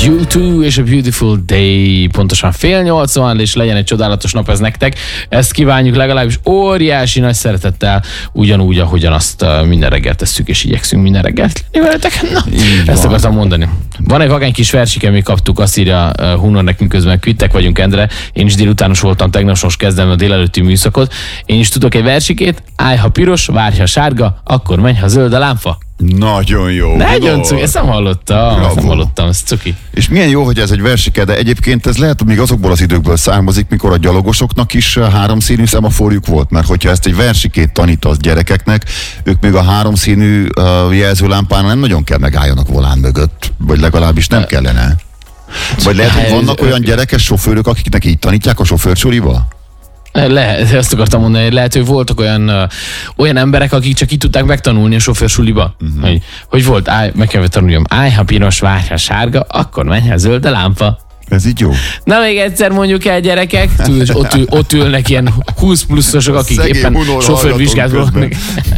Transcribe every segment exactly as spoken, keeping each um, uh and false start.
You Too és a Beautiful Day, pontosan fél nyolc van, és legyen egy csodálatos nap ez nektek. Ezt kívánjuk legalábbis óriási nagy szeretettel, ugyanúgy, ahogyan azt minden reggel tesszük, és igyekszünk minden reggelt lenni veletek. Na, ezt van. Akartam mondani. Van egy vagány kis versike, mi kaptuk, azt írja Hunor nekünk, közben kvittek vagyunk, Endre. Én is délutános voltam, tegnap most kezdem a délelőtti műszakot. Én is tudok egy versikét, állj, ha piros, várj, ha sárga, akkor menj, ha zöld a lámpa. Nagyon jó. Nagyon cuki, ezt nem hallottam, ezt nem hallottam, ez cuki. És milyen jó, hogy ez egy versike, de egyébként ez lehet, hogy még azokból az időkből származik, mikor a gyalogosoknak is háromszínű szemaforjuk volt, mert hogyha ezt egy versikét tanítasz gyerekeknek, ők még a háromszínű uh, jelzőlámpán nem nagyon kell megálljanak volán mögött, vagy legalábbis nem kellene. Vagy lehet, hogy vannak olyan gyerekes sofőrök, akiknek így tanítják a sofőrsuliba? Lehet, azt akartam mondani, lehet, hogy voltak olyan, uh, olyan emberek, akik csak így tudták megtanulni a sofőrsuliba, uh-huh. hogy, hogy volt, állj, meg kell tanuljam, állj, ha piros, várj, ha sárga, akkor menj, ha zöld a lámpa. Ez így jó. Na még egyszer mondjuk el, gyerekek, ott, ül, ott ülnek ilyen húsz pluszosok, akik szegény éppen sofőrvizsgát vannak.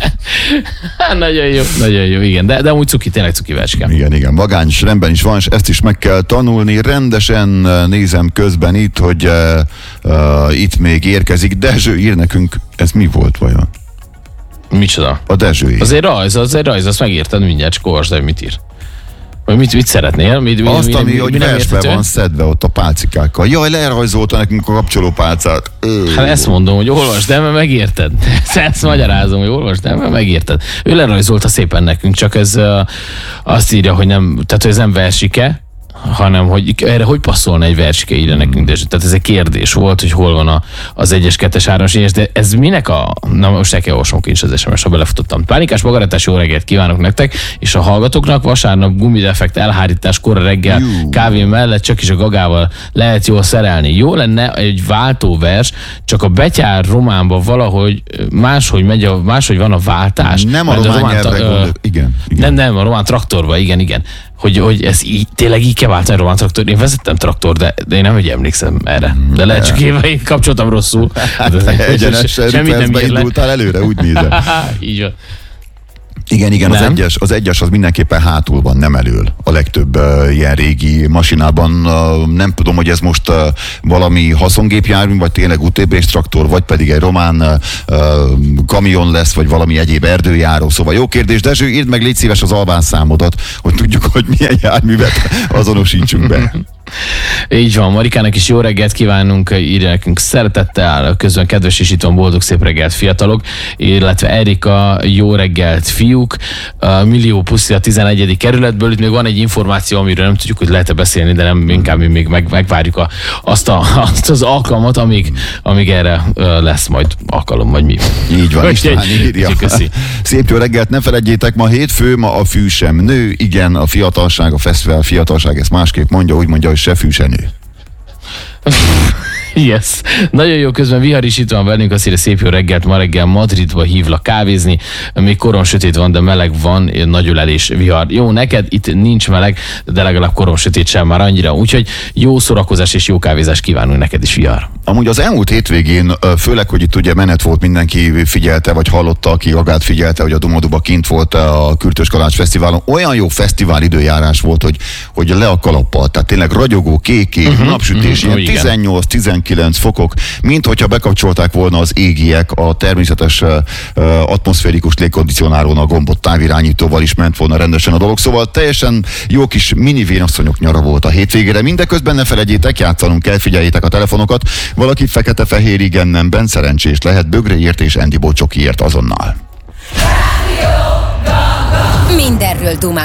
Nagyon jó, nagyon jó, igen, de, de amúgy cuki, tényleg cuki verske. Igen, igen, magányos rendben is van, és ezt is meg kell tanulni. Rendesen nézem közben itt, hogy uh, uh, itt még érkezik. Dezső ír nekünk, ez mi volt vajon? Micsoda? A Dezső ír. Az egy rajz, az egy rajz, azt megérted mindjárt, csak olvasd el, mit ír. Vagy mit, mit szeretnél? Mit, mi, Azt, mi, ami, mi, hogy mi versbe van szedve ott a pálcikákkal. Jaj, lerajzolta nekünk a kapcsolópálcát. Hát ezt mondom, hogy olvasd el, mert megérted. Ezt magyarázom, hogy olvasd el, mert megérted. Ő lerajzolta szépen nekünk, csak ez uh, azt írja, hogy nem, tehát hogy ez nem versike, hanem hogy erre hogy passzolna egy versike ide nekünk. De, tehát ez egy kérdés volt, hogy hol van a, az egyes, kettes, hármas, négyes, de ez minek a... Na most el kell olvasnom kincs az es em es-ha belefutottam. Pánikás magarettás jó reggelt kívánok nektek, és a hallgatóknak vasárnap gumidefekt elhárítás kora reggel Jú. kávé mellett csak is a gagával lehet jól szerelni. Jó lenne egy váltóvers, csak a betyár románban valahogy máshogy megy, a, máshogy van a váltás. Nem a román, a román nyelvre gondol, igen, igen. Nem, nem, a román traktorban, igen, igen. Hogy, hogy ez így, tényleg így kell váltani a román traktor. Én vezettem traktor, de, de én nem hogy emlékszem erre. De lehet csak én, én kapcsoltam rosszul. Egyenesen percben indultál előre, úgy nézem. Így van. Igen, igen, az egyes, az egyes az mindenképpen hátul van, nem elől. A legtöbb uh, ilyen régi masinában uh, nem tudom, hogy ez most uh, valami haszongépjármű, vagy tényleg u té bé-s traktor, vagy pedig egy román uh, kamion lesz, vagy valami egyéb erdőjáró. Szóval jó kérdés, Dezső, írd meg légy szíves az albán számodat, hogy tudjuk, hogy milyen járművet azonosítsunk be. Így van, Marikának is jó reggelt kívánunk, írja nekünk szeretettel, közben kedves és itt van, boldog szép reggelt fiatalok, illetve Erika, jó reggelt fiúk, millió puszi a tizenegyedik kerületből, itt még van egy információ, amiről nem tudjuk, hogy lehet-e beszélni, de nem, inkább mi még meg, megvárjuk a, azt, a, azt az alkalmat, amíg, amíg erre lesz majd alkalom, vagy mi. Így van, István írja. Szép jó reggelt, ne feledjétek, ma hétfő, ma a fű sem nő, igen, a fiatalság, a fesztivál fiatalság, ezt másképp mondja, úgy mondja, hogy se fű, se nő. Yes. Nagyon jó, közben Vihar is itt van velünk, azt írja, szép jó reggelt, ma reggel Madridba hívlak kávézni, még koron sötét van, de meleg van, nagy ölelés, Vihar. Jó, neked itt nincs meleg, de legalább koron sötét sem már annyira, úgyhogy jó szórakozás és jó kávézás kívánunk neked is, Vihar. Amúgy az elmúlt hétvégén, főleg, hogy itt ugye menet volt, mindenki figyelte, vagy hallotta, aki Agát figyelte, hogy a Domoduba kint volt a Kürtös Kalács Fesztiválon. Olyan jó fesztivál időjárás volt, hogy, hogy le a kalappal, tehát tényleg ragyogó, kéké, uh-huh, napsütés, uh-huh, ilyen tizennyolc-tizenkilenc fokok, mint hogyha bekapcsolták volna az égiek a természetes uh, atmoszférikus légkondicionálón a gombot távirányítóval is ment volna rendesen a dolog. Szóval teljesen jó kis mini vénasszonyok nyara volt a hétvégére. Mindeközben ne felejtjétek, játszanunk kell, figyeljétek a telefonokat. Valaki fekete-fehér igen nemben szerencsés lehet, Bögréért és Andy Bocsokiért azonnal. Mindenről dumál.